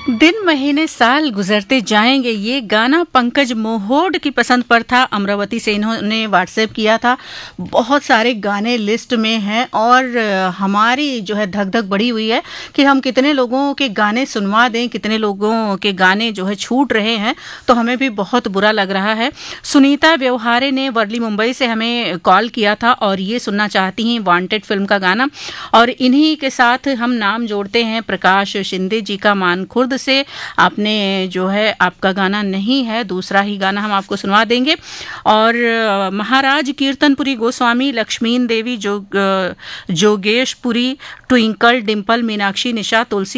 दिन महीने साल गुजरते जाएंगे, ये गाना पंकज मोहोड की पसंद पर था। अमरावती से इन्होंने व्हाट्सएप किया था। बहुत सारे गाने लिस्ट में हैं और हमारी जो है धक धक बढ़ी हुई है कि हम कितने लोगों के गाने सुनवा दें, कितने लोगों के गाने जो है छूट रहे हैं, तो हमें भी बहुत बुरा लग रहा है। सुनीता व्यवहारे ने वर्ली मुंबई से हमें कॉल किया था और ये सुनना चाहती हैं वांटेड फिल्म का गाना, और इन्हीं के साथ हम नाम जोड़ते हैं प्रकाश शिंदे जी का मानखुर्द से। आपने जो है आपका गाना नहीं है, दूसरा ही गाना हम आपको सुनवा देंगे। और महाराज कीर्तनपुरी गोस्वामी, लक्ष्मीन देवी जोगेशपुरी, ट्विंकल, डिंपल, मीनाक्षी, निशा, तुलसी